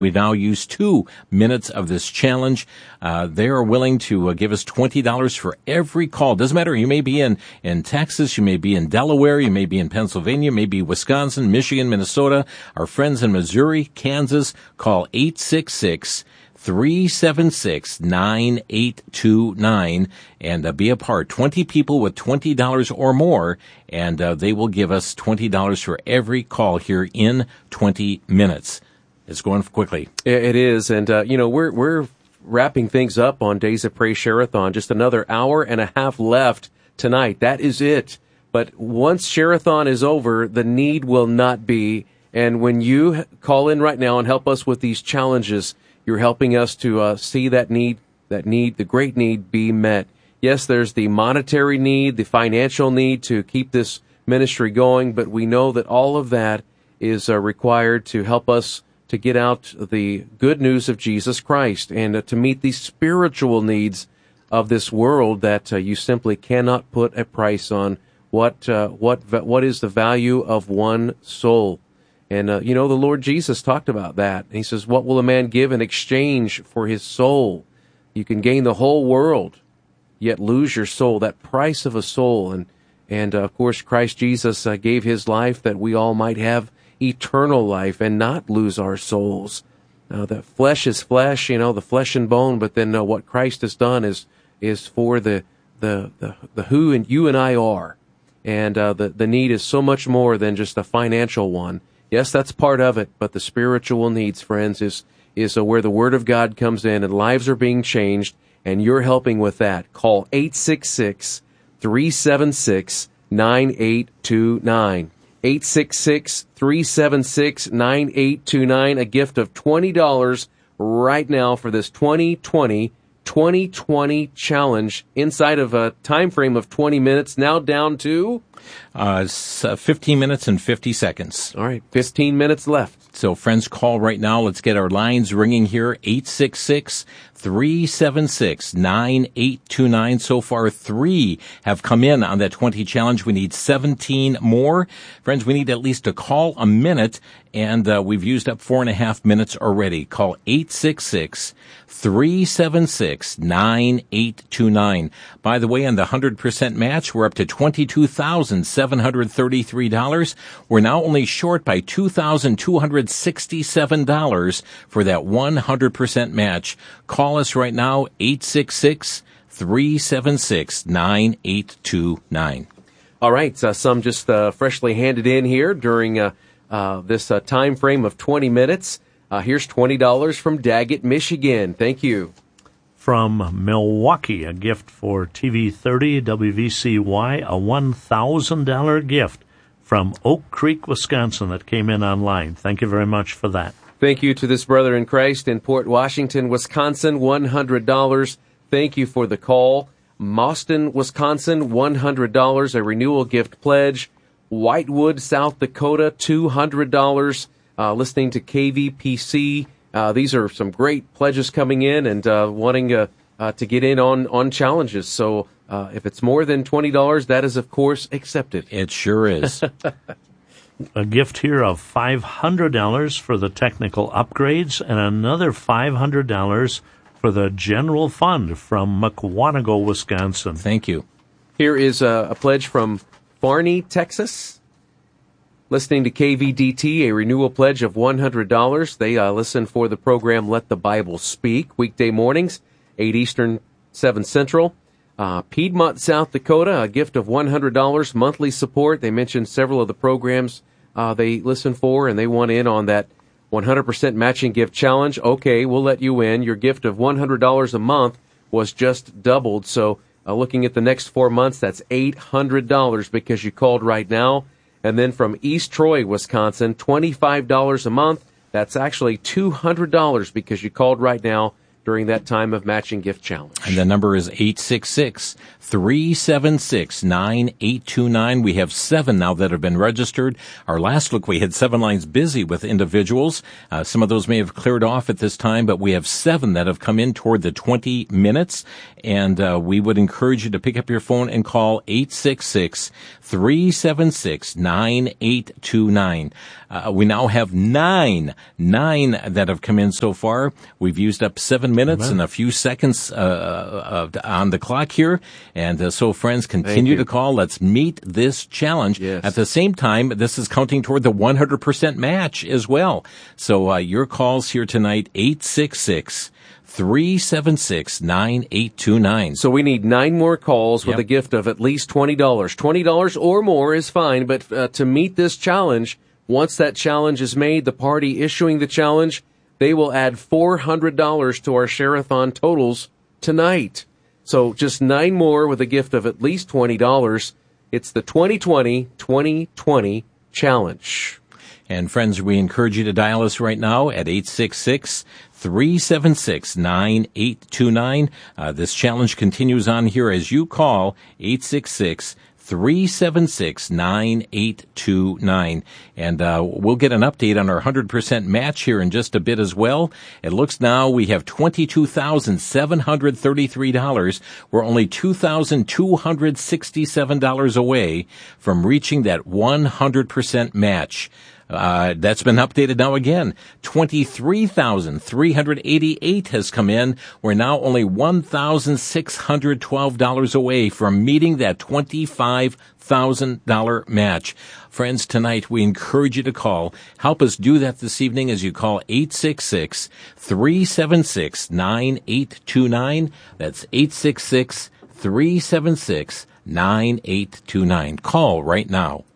We've now used 2 minutes of this challenge. They are willing to give us $20 for every call. Doesn't matter. You may be in Texas. You may be in Delaware. You may be in Pennsylvania. You may be Wisconsin, Michigan, Minnesota. Our friends in Missouri, Kansas. Call 866-376-9829 and be a part. 20 people with $20 or more, and they will give us $20 for every call here in 20 minutes. It's going quickly. It is, and we're wrapping things up on Days of Praise Share-a-thon. Just another hour and a half left tonight. That is it. But once Share-a-thon is over, the need will not be. And when you call in right now and help us with these challenges, you're helping us to see that need, the great need, be met. Yes, there's the monetary need, the financial need to keep this ministry going, but we know that all of that is required to help us to get out the good news of Jesus Christ and to meet the spiritual needs of this world that you simply cannot put a price on. What is the value of one soul? And the Lord Jesus talked about that. He says, "What will a man give in exchange for his soul?" You can gain the whole world, yet lose your soul. That price of a soul, and of course, Christ Jesus gave his life that we all might have eternal life and not lose our souls. The flesh is flesh, the flesh and bone, but then what Christ has done is for the who and you and I are. And the need is so much more than just a financial one. Yes, that's part of it, but the spiritual needs, friends, is where the Word of God comes in and lives are being changed, and you're helping with that. Call 866-376-9829. 866-376-9829, a gift of $20 right now for this 2020 challenge inside of a time frame of 20 minutes, now down to 15 minutes and 50 seconds. All right, 15 minutes left. So friends, call right now. Let's get our lines ringing here. 866-376-9829. So far, 3 have come in on that 20 challenge. We need 17 more. Friends, we need at least a call a minute, and we've used up 4.5 minutes already. Call 866-376-9829. By the way, on the 100% match, we're up to $22,733. We're now only short by $2,267 for that 100% match. Call us right now, 866-376-9829. All right, some just freshly handed in here during this time frame of 20 minutes. Here's $20 from Daggett, Michigan. Thank you. From Milwaukee, a gift for TV 30 WVCY, a $1,000 gift from Oak Creek, Wisconsin, that came in online. Thank you very much for that. Thank you to this brother in Christ in Port Washington, Wisconsin, $100. Thank you for the call. Mauston, Wisconsin, $100, a renewal gift pledge. Whitewood, South Dakota, $200. Listening to KVPC. These are some great pledges coming in and wanting to get in on challenges. So if it's more than $20, that is, of course, accepted. It sure is. A gift here of $500 for the technical upgrades and another $500 for the general fund from Mukwonago, Wisconsin. Thank you. Here is a pledge from Farney, Texas. Listening to KVDT, a renewal pledge of $100. They listen for the program Let the Bible Speak, weekday mornings, 8 Eastern, 7 Central. Piedmont, South Dakota, a gift of $100, monthly support. They mentioned several of the programs they listen for, and they want in on that 100% matching gift challenge. Okay, we'll let you in. Your gift of $100 a month was just doubled. So looking at the next 4 months, that's $800 because you called right now. And then from East Troy, Wisconsin, $25 a month. That's actually $200 because you called right now. during that time of matching gift challenge. And the number is 866-376-9829. We have 7 now that have been registered. Our last look, we had 7 lines busy with individuals. Some of those may have cleared off at this time, but we have 7 that have come in toward the 20 minutes. And we would encourage you to pick up your phone and call 866-376-9829. We now have 9 that have come in so far. We've used up 7 minutes and a few seconds on the clock here. And so, friends, continue to call. Let's meet this challenge. Yes. At the same time, this is counting toward the 100% match as well. So your calls here tonight, 866-376-9829. So we need 9 more calls with a gift of at least $20. $20 or more is fine, but to meet this challenge, once that challenge is made, the party issuing the challenge, they will add $400 to our Share-a-thon totals tonight. So just 9 more with a gift of at least $20. It's the 2020 challenge. And friends, we encourage you to dial us right now at 866-376-9829. This challenge continues on here as you call 866-376-9829. And we'll get an update on our 100% match here in just a bit as well. It looks now we have $22,733. We're only $2,267 away from reaching that 100% match. That's been updated now again. 23,388 has come in. We're now only $1,612 away from meeting that $25,000 match. Friends, tonight we encourage you to call. Help us do that this evening as you call 866-376-9829. That's 866-376-9829. Call right now.